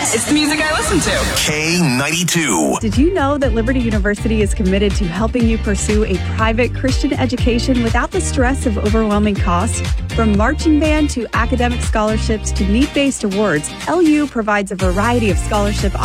It's the music I listen to. K92. Did you know that Liberty University is committed to helping you pursue a private Christian education without the stress of overwhelming costs? From marching band to academic scholarships to need-based awards, LU provides a variety of scholarship